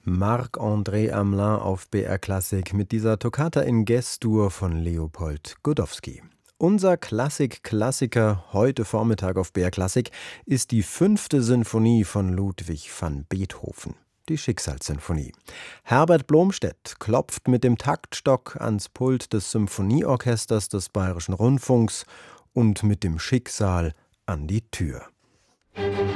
Marc-André Hamelin auf BR Klassik mit dieser Toccata in Ges-Dur von Leopold Godowsky. Unser Klassik-Klassiker heute Vormittag auf BR Klassik ist die 5. Sinfonie von Ludwig van Beethoven, die Schicksalssinfonie. Herbert Blomstedt klopft mit dem Taktstock ans Pult des Symphonieorchesters des Bayerischen Rundfunks und mit dem Schicksal an die Tür.